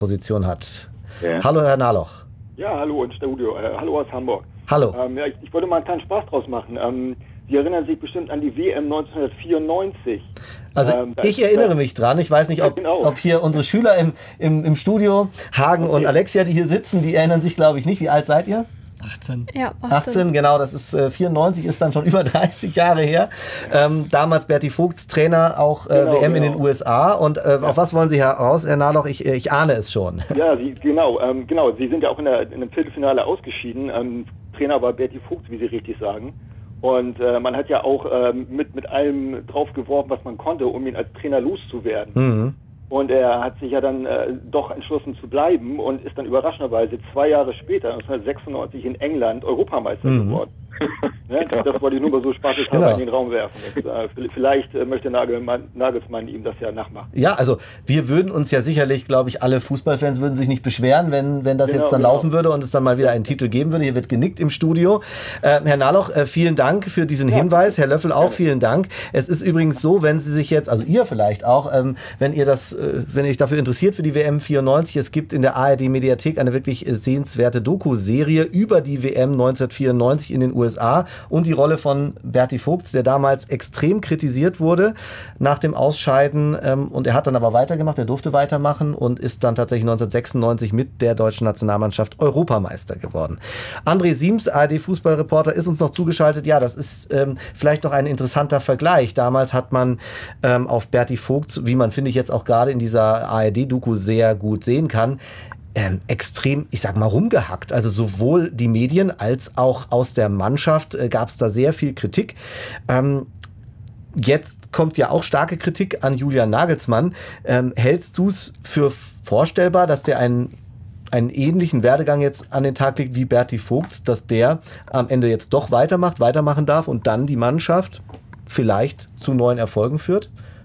Position hat. Ja. Hallo, Herr Nahloch. Ja, hallo ins Studio. Hallo aus Hamburg. Hallo. Ja, ich wollte mal einen kleinen Spaß draus machen. Sie erinnern sich bestimmt an die WM 1994. Also ich erinnere mich dran. Ich weiß nicht, ob hier unsere Schüler im Studio, Hagen und Alexia, die hier sitzen, die erinnern sich, glaube ich, nicht. Wie alt seid ihr? 18. Ja, 18, genau, das ist 94, ist dann schon über 30 Jahre her. Damals Berti Vogts Trainer, auch WM in den USA. Und auf was wollen Sie heraus, Herr Nahloch? Ich ahne es schon. Ja, genau. Sie sind ja auch in einem Viertelfinale ausgeschieden. Trainer war Berti Vogts, wie Sie richtig sagen. Und man hat ja auch mit allem drauf geworfen, was man konnte, um ihn als Trainer loszuwerden. Mhm. Und er hat sich ja dann doch entschlossen zu bleiben und ist dann überraschenderweise 2 Jahre später, 1996, in England Europameister geworden. Ne? Das wollte ich nur mal so spaßeshalber in den Raum werfen. Jetzt, vielleicht möchte Nagelsmann ihm das ja nachmachen. Ja, also wir würden uns ja sicherlich, glaube ich, alle Fußballfans würden sich nicht beschweren, wenn das jetzt dann laufen würde und es dann mal wieder einen Titel geben würde. Hier wird genickt im Studio. Herr Nahloch, vielen Dank für diesen Hinweis. Herr Löffel auch, vielen Dank. Es ist übrigens so, wenn Sie sich jetzt, also ihr vielleicht auch, wenn ihr euch dafür interessiert für die WM 94, es gibt in der ARD-Mediathek eine wirklich sehenswerte Doku-Serie über die WM 1994 in den USA und die Rolle von Berti Vogts, der damals extrem kritisiert wurde nach dem Ausscheiden. Und er hat dann aber weitergemacht, er durfte weitermachen und ist dann tatsächlich 1996 mit der deutschen Nationalmannschaft Europameister geworden. André Siems, ARD-Fußballreporter, ist uns noch zugeschaltet. Ja, das ist vielleicht doch ein interessanter Vergleich. Damals hat man auf Berti Vogts, wie man, finde ich, jetzt auch gerade in dieser ARD-Doku sehr gut sehen kann, extrem, ich sag mal, rumgehackt. Also sowohl die Medien als auch aus der Mannschaft gab es da sehr viel Kritik. Jetzt kommt ja auch starke Kritik an Julian Nagelsmann. Hältst du es für vorstellbar, dass der einen ähnlichen Werdegang jetzt an den Tag legt wie Berti Vogts, dass der am Ende jetzt doch weitermachen darf und dann die Mannschaft vielleicht zu neuen Erfolgen führt?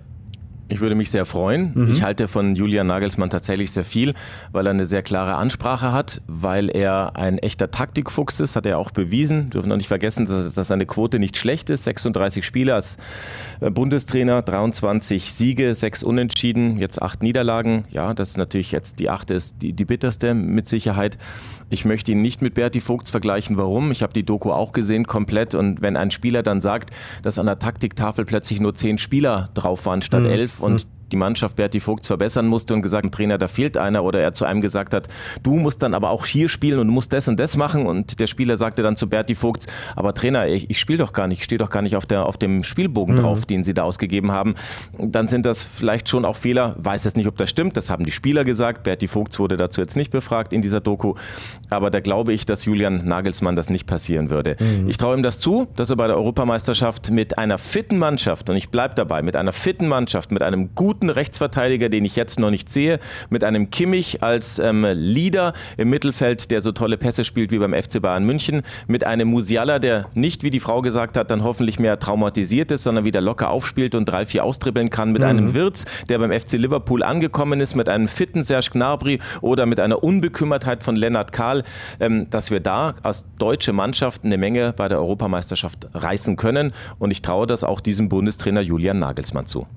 Ich würde mich sehr freuen. Ich halte von Julian Nagelsmann tatsächlich sehr viel, weil er eine sehr klare Ansprache hat, weil er ein echter Taktikfuchs ist, hat er auch bewiesen. Wir dürfen noch nicht vergessen, dass seine Quote nicht schlecht ist. 36 Spiele als Bundestrainer, 23 Siege, 6 Unentschieden, jetzt 8 Niederlagen. Ja, das ist natürlich jetzt die 8. ist die bitterste mit Sicherheit. Ich möchte ihn nicht mit Berti Vogts vergleichen. Warum? Ich habe die Doku auch gesehen, komplett. Und wenn ein Spieler dann sagt, dass an der Taktiktafel plötzlich nur 10 Spieler drauf waren statt 11 und die Mannschaft Berti Vogts verbessern musste und gesagt, dem Trainer, da fehlt einer, oder er zu einem gesagt hat, du musst dann aber auch hier spielen und du musst das und das machen, und der Spieler sagte dann zu Berti Vogts, aber Trainer, ich spiele doch gar nicht, ich stehe doch gar nicht auf dem Spielbogen drauf, den sie da ausgegeben haben, dann sind das vielleicht schon auch Fehler, weiß jetzt nicht, ob das stimmt, das haben die Spieler gesagt, Berti Vogts wurde dazu jetzt nicht befragt in dieser Doku, aber da glaube ich, dass Julian Nagelsmann das nicht passieren würde. Ich traue ihm das zu, dass er bei der Europameisterschaft mit einer fitten Mannschaft, und ich bleibe dabei, mit einer fitten Mannschaft, mit einem guten Rechtsverteidiger, den ich jetzt noch nicht sehe, mit einem Kimmich als Leader im Mittelfeld, der so tolle Pässe spielt wie beim FC Bayern München, mit einem Musiala, der nicht, wie die Frau gesagt hat, dann hoffentlich mehr traumatisiert ist, sondern wieder locker aufspielt und 3-4 austribbeln kann, mit einem Wirtz, der beim FC Liverpool angekommen ist, mit einem fitten Serge Gnabry oder mit einer Unbekümmertheit von Lennart Kahl, dass wir da als deutsche Mannschaft eine Menge bei der Europameisterschaft reißen können, und ich traue das auch diesem Bundestrainer Julian Nagelsmann zu.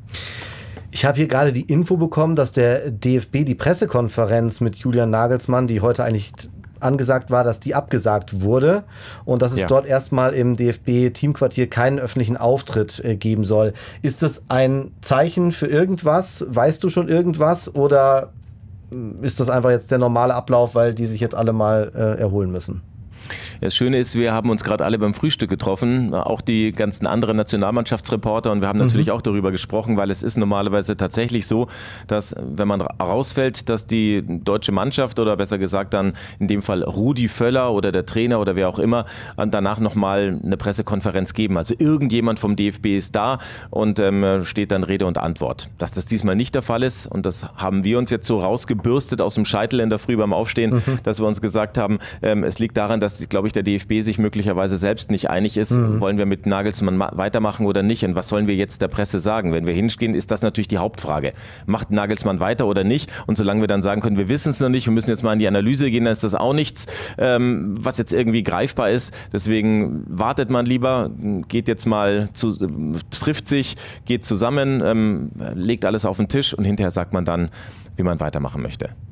Ich habe hier gerade die Info bekommen, dass der DFB die Pressekonferenz mit Julian Nagelsmann, die heute eigentlich angesagt war, dass die abgesagt wurde und dass es dort erstmal im DFB-Teamquartier keinen öffentlichen Auftritt geben soll. Ist das ein Zeichen für irgendwas? Weißt du schon irgendwas, oder ist das einfach jetzt der normale Ablauf, weil die sich jetzt alle mal erholen müssen? Das Schöne ist, wir haben uns gerade alle beim Frühstück getroffen, auch die ganzen anderen Nationalmannschaftsreporter, und wir haben natürlich auch darüber gesprochen, weil es ist normalerweise tatsächlich so, dass, wenn man rausfällt, dass die deutsche Mannschaft, oder besser gesagt dann in dem Fall Rudi Völler oder der Trainer oder wer auch immer, danach nochmal eine Pressekonferenz geben. Also irgendjemand vom DFB ist da und steht dann Rede und Antwort. Dass das diesmal nicht der Fall ist, und das haben wir uns jetzt so rausgebürstet aus dem Scheitel in der Früh beim Aufstehen, dass wir uns gesagt haben, es liegt daran, dass, glaube ich, der DFB sich möglicherweise selbst nicht einig ist, wollen wir mit Nagelsmann weitermachen oder nicht, und was sollen wir jetzt der Presse sagen? Wenn wir hingehen, ist das natürlich die Hauptfrage. Macht Nagelsmann weiter oder nicht? Und solange wir dann sagen können, wir wissen es noch nicht, wir müssen jetzt mal in die Analyse gehen, dann ist das auch nichts, was jetzt irgendwie greifbar ist. Deswegen wartet man lieber, geht jetzt mal, trifft sich, geht zusammen, legt alles auf den Tisch, und hinterher sagt man dann, wie man weitermachen möchte.